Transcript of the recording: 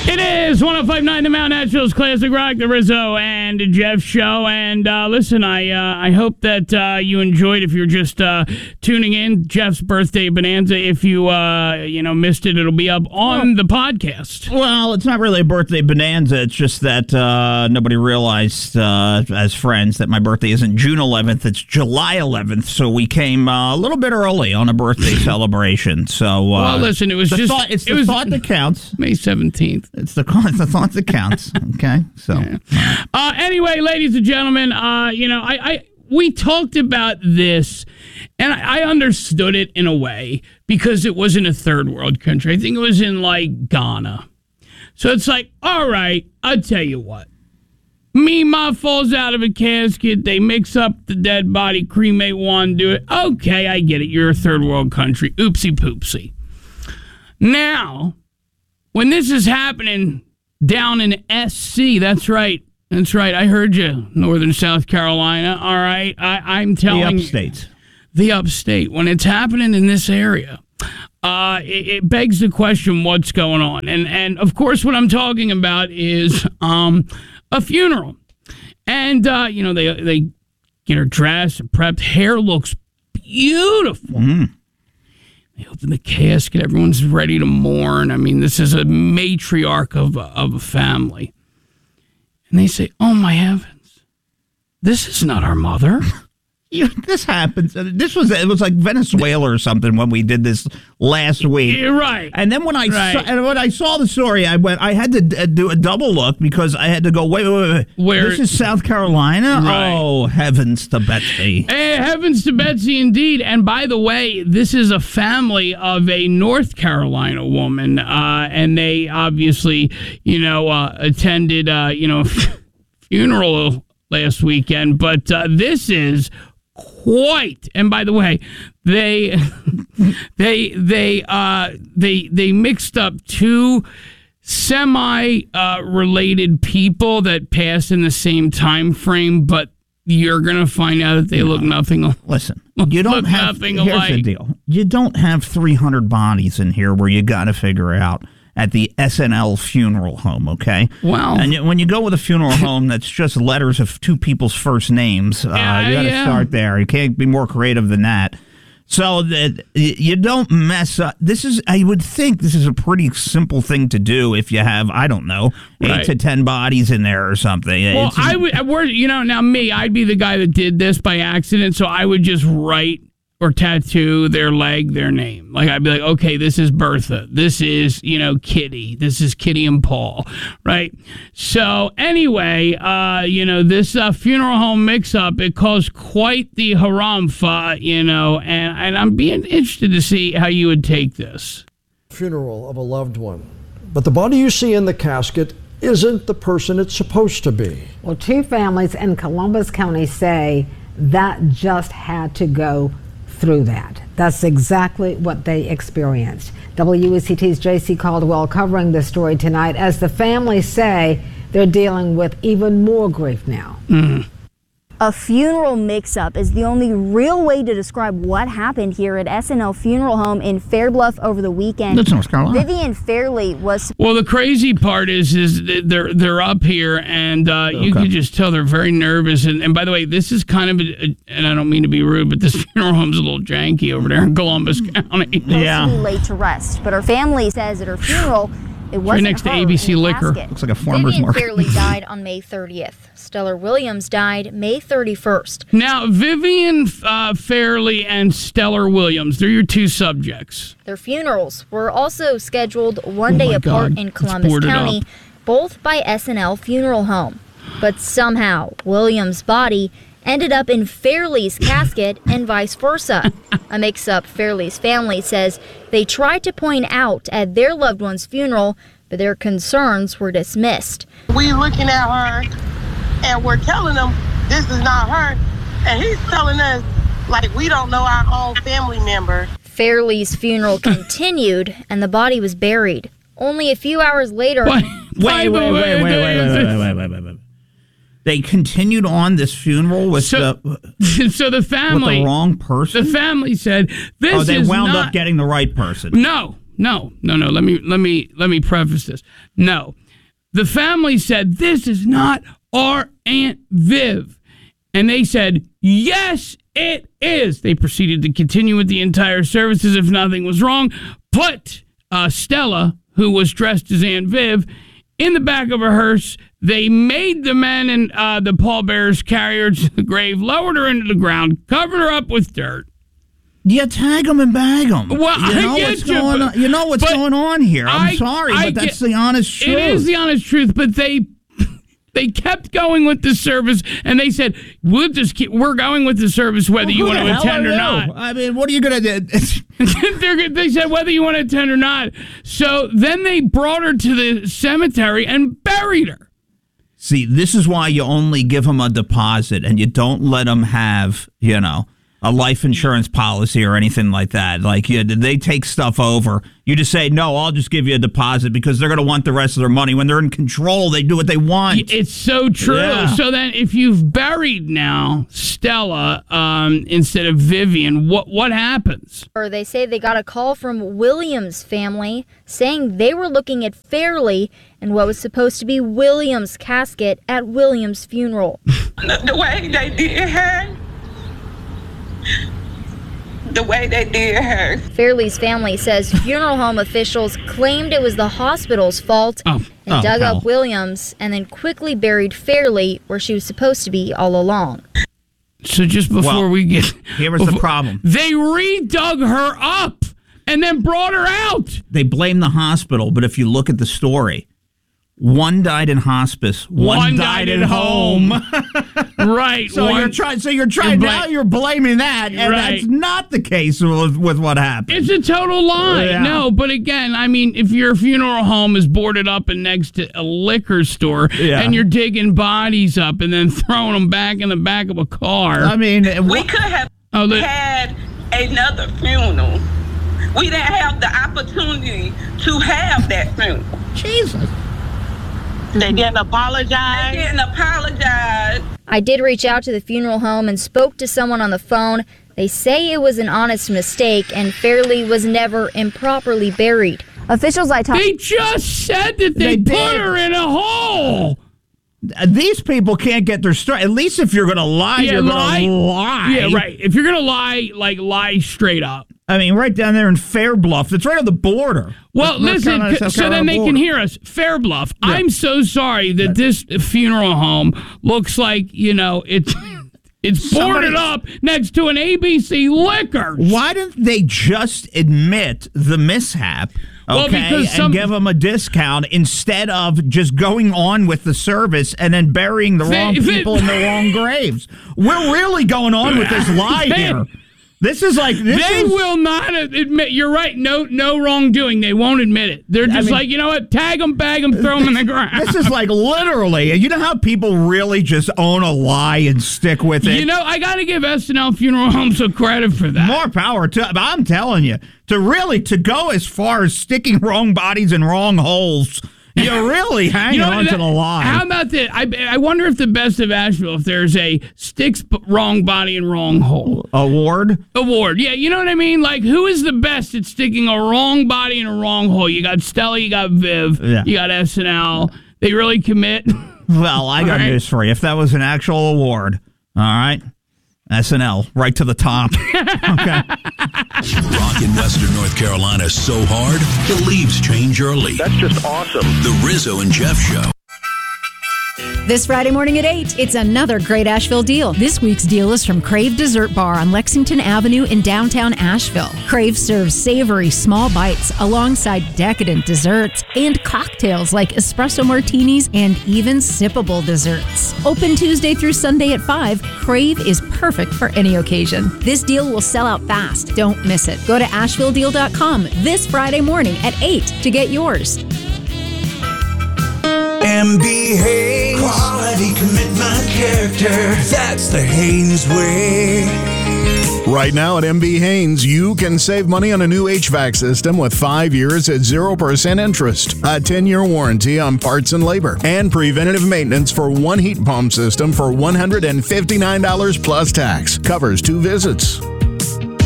It is 105.9 The Mount Naturals Classic Rock, the Rizzo and Jeff show. And listen, I hope that you enjoyed. If you're just tuning in, Jeff's birthday bonanza. If you missed it, it'll be up on the podcast. Well, it's not really a birthday bonanza. It's just that nobody realized as friends that my birthday isn't June 11th. It's July 11th. So we came a little bit early on a birthday celebration. So well, listen, it was the thought that counts. May 17th. It's the thought that counts. Okay, so yeah. Anyway, ladies and gentlemen, we talked about this, and I understood it in a way because it was in a third world country. I think it was in like Ghana. So it's like, all right, I'll tell you what. Mima falls out of a casket. They mix up the dead body, cremate one, do it. Okay, I get it. You're a third world country. Oopsie poopsie. Now, when this is happening down in SC, that's right. I heard you, Northern South Carolina. All right, I'm telling you. The upstate. When it's happening in this area, it begs the question, what's going on? And of course, what I'm talking about is a funeral. And, they get her dressed and prepped. Hair looks beautiful. Mm. They open the casket. Everyone's ready to mourn. I mean, this is a matriarch of a family. And they say, oh, my heavens, this is not our mother. This happens. It was like Venezuela or something when we did this last week. You're right. And then when I saw the story, I had to do a double look because I had to go, wait. Where? This is South Carolina? Right. Oh, heavens to Betsy. Hey, heavens to Betsy indeed. And by the way, this is a family of a North Carolina woman. And they obviously, attended, funeral last weekend. But this is quite, and by the way, they mixed up two semi-related people that passed in the same time frame, but you're gonna find out that they look nothing alike. Listen, you don't have nothing here's alike. the deal. You don't have 300 bodies in here where you got to figure out at the SNL funeral home, okay? Wow. And when you go with a funeral home that's just letters of two people's first names, you got to start there. You can't be more creative than that. So that you don't mess up. I would think this is a pretty simple thing to do if you have, I don't know, 8 to 10 bodies in there or something. Well, I'd be the guy that did this by accident, so I would just write or tattoo their leg, their name. Like, I'd be like, okay, this is Bertha. This is, Kitty. This is Kitty and Paul, right? So, anyway, this funeral home mix-up, it caused quite the harumph, and I'm being interested to see how you would take this. Funeral of a loved one. But the body you see in the casket isn't the person it's supposed to be. Well, two families in Columbus County say that just had to go through that. That's exactly what they experienced. WECT's J.C. Caldwell covering this story tonight as the families say they're dealing with even more grief now. Mm-hmm. A funeral mix-up is the only real way to describe what happened here at SNL Funeral Home in Fairbluff over the weekend. That's North Carolina. Vivian Fairley was... Well, the crazy part is they're up here, and you can just tell they're very nervous. And by the way, this is kind of, and I don't mean to be rude, but this funeral home's a little janky over there in Columbus County. Yeah. Laid to rest, but her family says at her funeral, it wasn't right next to ABC Liquor. Looks like a farmer's market. Vivian Fairley died on May 30th. Stellar Williams died May 31st. Now, Vivian Fairley and Stellar Williams, they're your two subjects. Their funerals were also scheduled one day apart in Columbus County, both by SNL Funeral Home. But somehow, Williams' body ended up in Fairley's casket and vice versa. A mix-up Fairley's family says they tried to point out at their loved one's funeral, but their concerns were dismissed. We looking at her and we're telling him this is not her, and he's telling us like we don't know our own family member. Fairley's funeral continued and the body was buried. Only a few hours later... Wait. They continued on this funeral with the family with the wrong person. The family said this. They wound up getting the right person. No, Let me preface this. No. The family said, this is not our Aunt Viv. And they said, yes, it is. They proceeded to continue with the entire service as if nothing was wrong. Put Stella, who was dressed as Aunt Viv, in the back of a hearse. They made the men and the pallbearers carry her to the grave, lowered her into the ground, covered her up with dirt. You tag them and bag them. Well, you know what's going on here. I'm sorry, but that's the honest truth. It is the honest truth, but they kept going with the service, and they said, we're going with the service whether you want to attend or not. I mean, what are you going to do? They said whether you want to attend or not. So then they brought her to the cemetery and buried her. See, this is why you only give them a deposit, and you don't let them have, a life insurance policy or anything like that. Like, they take stuff over. You just say, no, I'll just give you a deposit because they're going to want the rest of their money. When they're in control, they do what they want. It's so true. Yeah. So then if you've buried now Stella instead of Vivian, what happens? Or they say they got a call from Williams' family saying they were looking at Fairley and what was supposed to be Williams' casket at Williams' funeral. The way they did her. The way they did her. Fairley's family says funeral home officials claimed it was the hospital's fault and dug up Williams and then quickly buried Fairley where she was supposed to be all along. So just before we get... Here was the problem. They redug her up and then brought her out. They blame the hospital, but if you look at the story, one died in hospice, one died at home. Right. You're trying now you're blaming that, and that's not the case with what happened. It's a total lie. Yeah. No, but again, I mean, if your funeral home is boarded up and next to a liquor store, and you're digging bodies up and then throwing them back in the back of a car. I mean, we could have had another funeral. We didn't have the opportunity to have that funeral. Jesus. They didn't apologize. I did reach out to the funeral home and spoke to someone on the phone. They say it was an honest mistake and Fairley was never improperly buried. Officials I talked to... They just said that they put her in a hole. These people can't get their story. At least if you're going to lie, you're going to lie. Yeah, right. If you're going to lie, lie straight up. I mean, right down there in Fair Bluff. It's right on the border. Well, listen, so then they can hear us. Fair Bluff. Yeah. I'm so sorry that this funeral home looks like, it's boarded up next to an ABC Liquors. Why didn't they just admit the mishap? And give them a discount instead of just going on with the service and then burying the wrong people in the wrong graves. We're really going on with this lie here. They will not admit. You're right. No wrongdoing. They won't admit it. They're just you know what? Tag them, bag them, throw them in the ground. This is like literally. You know how people really just own a lie and stick with it. I got to give SNL Funeral Home some credit for that. More power to. I'm telling you, to go as far as sticking wrong bodies in wrong holes. You're really hanging on to the lie. How about this? I wonder if the Best of Asheville, if there's a sticks wrong body in wrong hole award. Yeah, you know what I mean. Like, who is the best at sticking a wrong body in a wrong hole? You got Stella, you got Viv, you got SNL. They really commit. Well, I got news for you. If that was an actual award, all right. SNL, right to the top. Okay. Rock in Western North Carolina so hard, the leaves change early. That's just awesome. The Rizzo and Jeff Show. This Friday morning at 8, it's another great Asheville deal. This week's deal is from Crave Dessert Bar on Lexington Avenue in downtown Asheville. Crave serves savory small bites alongside decadent desserts and cocktails like espresso martinis and even sippable desserts. Open Tuesday through Sunday at 5, Crave is perfect for any occasion. This deal will sell out fast. Don't miss it. Go to AshevilleDeal.com this Friday morning at 8 to get yours. MB Haynes, quality, commitment, character. That's the Haynes way. Right now at MB Haynes, you can save money on a new HVAC system with 5 years at 0% interest, a 10-year warranty on parts and labor, and preventative maintenance for one heat pump system for $159 plus tax. Covers 2 visits.